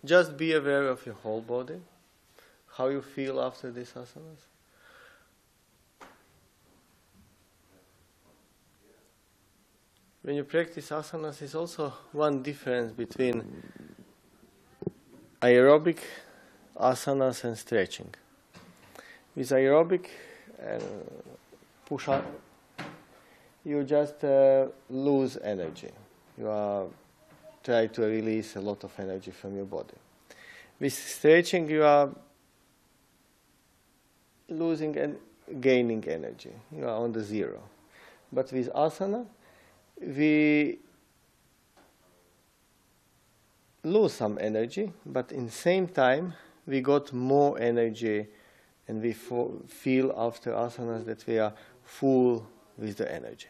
just be aware of your whole body, how you feel after these asanas. When you practice asanas, there's also one difference between aerobic asanas and stretching. With aerobic push-up, you just lose energy. You try to release a lot of energy from your body. With stretching, you are losing and gaining energy. You are on the zero. But with asana, we lose some energy, but in the same time, we got more energy, and we feel after asanas that we are full with the energy.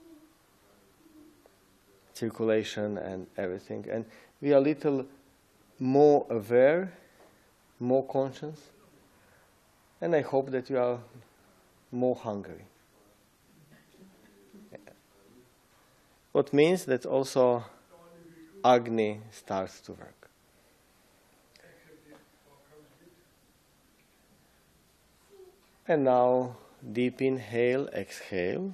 Circulation and everything. And we are a little more aware, more conscious, and I hope that you are more hungry. What means that also Agni starts to work. And now, deep inhale, exhale.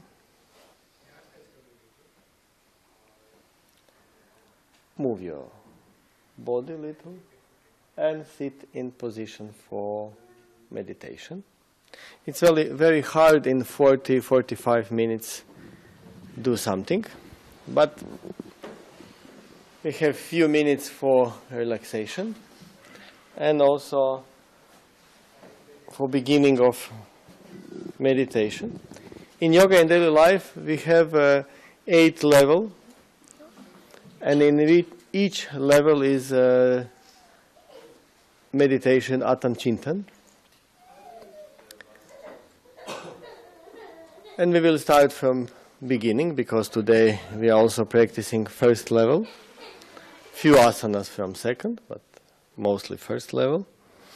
Move your body a little and sit in position for meditation. It's very hard in 40-45 minutes do something, but we have few minutes for relaxation and also for beginning of meditation. In yoga and daily life, we have 8 levels, and in each level is meditation, Atam Chintan. And we will start from beginning, because today we are also practicing first level. Few asanas from second, but mostly first level.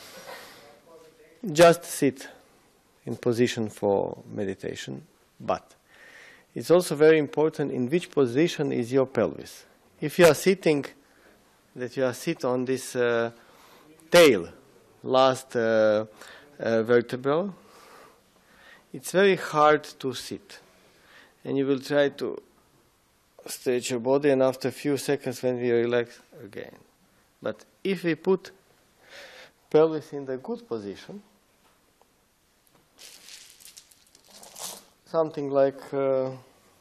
Just sit in position for meditation, but it's also very important in which position is your pelvis. If you are sitting, that you are sit on this tail, last vertebra, it's very hard to sit. And you will try to stretch your body, and after a few seconds when we relax again. But if we put pelvis in the good position, something like a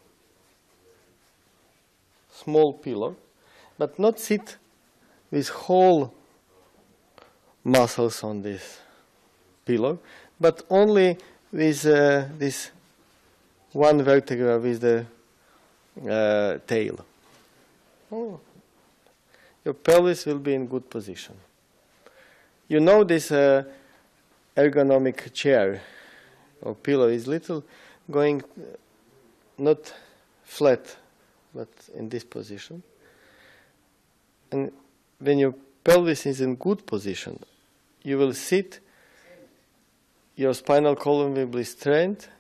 small pillow, but not sit with whole muscles on this pillow, but only with this one vertebra with the tail. Oh. Your pelvis will be in good position. You know this ergonomic chair or pillow is little going not flat, but in this position. And when your pelvis is in good position, you will sit, your spinal column will be stretch,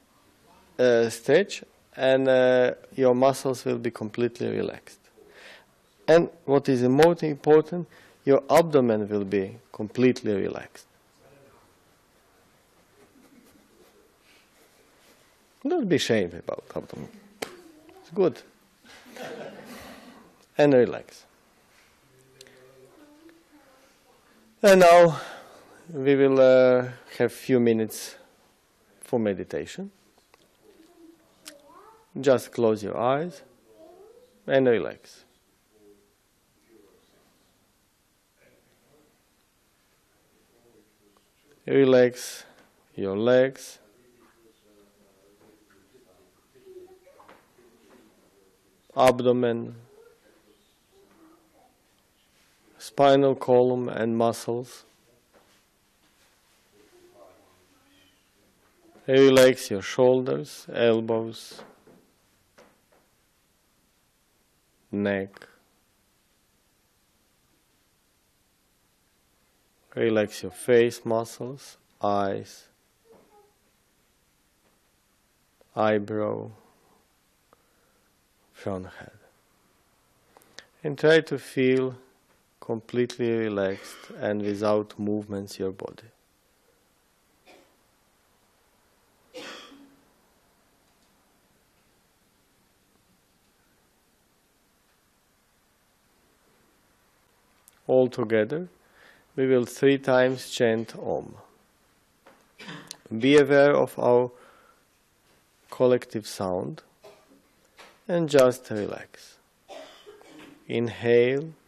and your muscles will be completely relaxed. And what is most important, your abdomen will be completely relaxed. Don't be ashamed about abdomen. It's good. And relax. And now we will have few minutes for meditation. Just close your eyes and relax. Relax your legs, abdomen, spinal column and muscles. Relax your shoulders, elbows, neck. Relax your face muscles, eyes, eyebrow, front head. And try to feel completely relaxed and without movements your body. All together, we will 3 times chant Om. Be aware of our collective sound and just relax. Inhale.